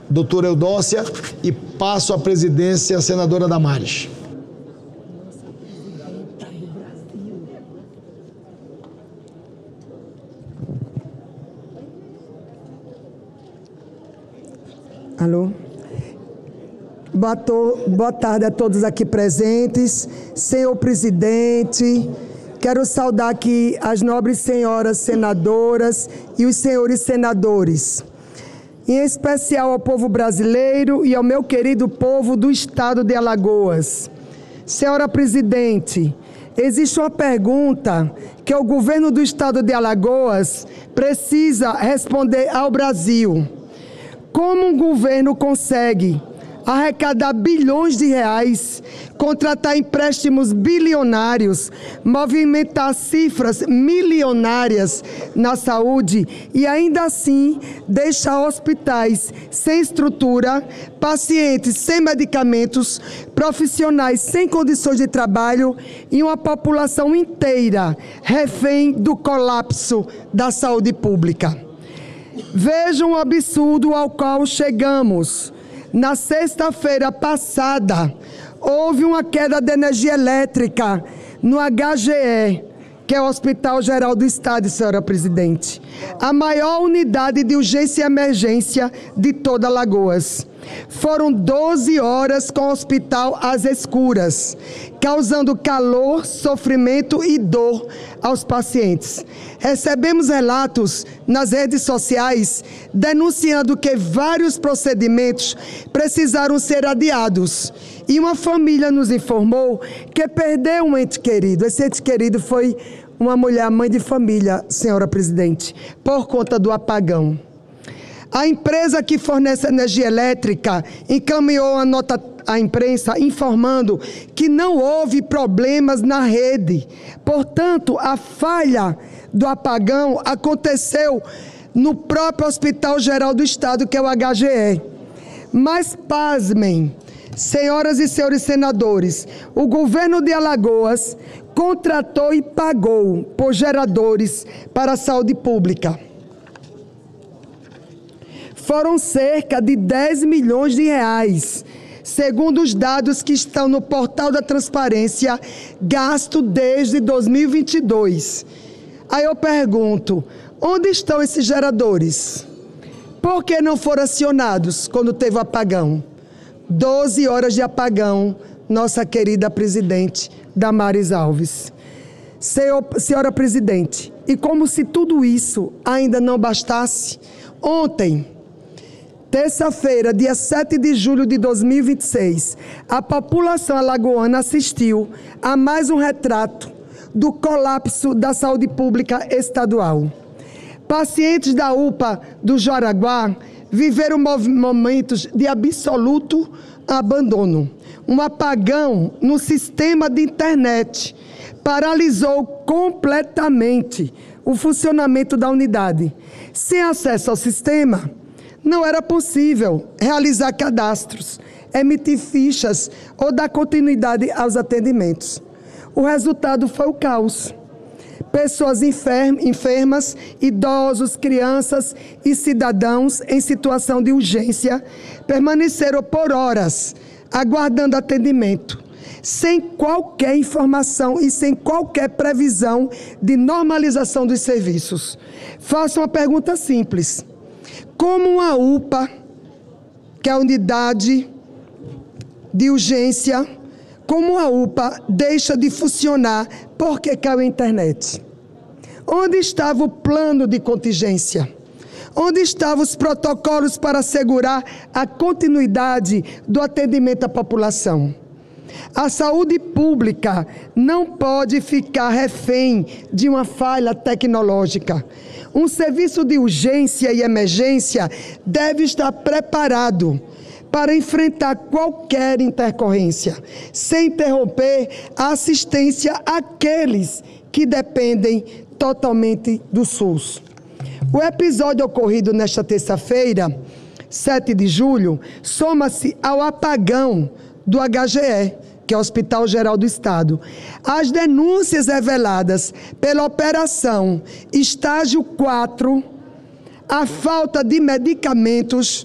doutora Eudócia, e passo a presidência à senadora Damares. Alô? Boa tarde a todos aqui presentes. Senhor presidente, quero saudar aqui as nobres senhoras senadoras e os senhores senadores, em especial ao povo brasileiro e ao meu querido povo do estado de Alagoas. Senhora presidente, existe uma pergunta que o governo do estado de Alagoas precisa responder ao Brasil. Como um governo consegue arrecadar bilhões de reais, contratar empréstimos bilionários, movimentar cifras milionárias na saúde e ainda assim deixar hospitais sem estrutura, pacientes sem medicamentos, profissionais sem condições de trabalho e uma população inteira refém do colapso da saúde pública? Vejam o absurdo ao qual chegamos. Na sexta-feira passada, houve uma queda de energia elétrica no HGE, que é o Hospital Geral do Estado, senhora presidente. A maior unidade de urgência e emergência de toda Alagoas. Foram 12 horas com o hospital às escuras, causando calor, sofrimento e dor aos pacientes. Recebemos relatos nas redes sociais denunciando que vários procedimentos precisaram ser adiados. E uma família nos informou que perdeu um ente querido. Esse ente querido foi uma mulher, mãe de família, senhora presidente, por conta do apagão. A empresa que fornece energia elétrica encaminhou uma nota à imprensa informando que não houve problemas na rede. Portanto, a falha do apagão aconteceu no próprio Hospital Geral do Estado, que é o HGE. Mas, pasmem, senhoras e senhores senadores, o governo de Alagoas contratou e pagou por geradores para a saúde pública. Foram cerca de 10 milhões de reais, segundo os dados que estão no portal da transparência, gasto desde 2022. Aí eu pergunto, onde estão esses geradores? Por que não foram acionados quando teve o apagão? 12 horas de apagão, nossa querida presidente Damares Alves. Senhora presidente, e como se tudo isso ainda não bastasse, ontem, terça-feira, dia 7 de julho de 2026, a população alagoana assistiu a mais um retrato do colapso da saúde pública estadual. Pacientes da UPA do Jaraguá viveram momentos de absoluto abandono. Um apagão no sistema de internet paralisou completamente o funcionamento da unidade. Sem acesso ao sistema, não era possível realizar cadastros, emitir fichas ou dar continuidade aos atendimentos. O resultado foi o caos. Pessoas enfermas, idosos, crianças e cidadãos em situação de urgência permaneceram por horas aguardando atendimento, sem qualquer informação e sem qualquer previsão de normalização dos serviços. Faço uma pergunta simples. Como uma UPA, que é a unidade de urgência, como a UPA deixa de funcionar porque caiu a internet? Onde estava o plano de contingência? Onde estavam os protocolos para assegurar a continuidade do atendimento à população? A saúde pública não pode ficar refém de uma falha tecnológica. Um serviço de urgência e emergência deve estar preparado para enfrentar qualquer intercorrência, sem interromper a assistência àqueles que dependem totalmente do SUS. O episódio ocorrido nesta terça-feira, 7 de julho, soma-se ao apagão do HGE, que é o Hospital Geral do Estado. As denúncias reveladas pela operação Estágio 4, a falta de medicamentos